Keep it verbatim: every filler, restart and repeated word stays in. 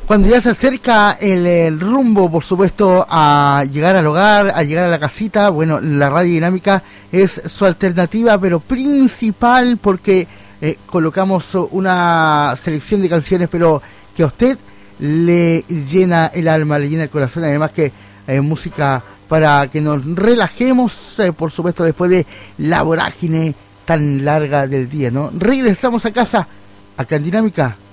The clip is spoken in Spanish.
Cuando ya se acerca el, el rumbo, por supuesto, a llegar al hogar, a llegar a la casita, bueno, la Radio Dinámica es su alternativa, pero principal, porque eh, colocamos una selección de canciones, pero que a usted le llena el alma, le llena el corazón, además que eh, música para que nos relajemos, eh, por supuesto, después de la vorágine tan larga del día, ¿no? Regresamos a casa, acá en Dinámica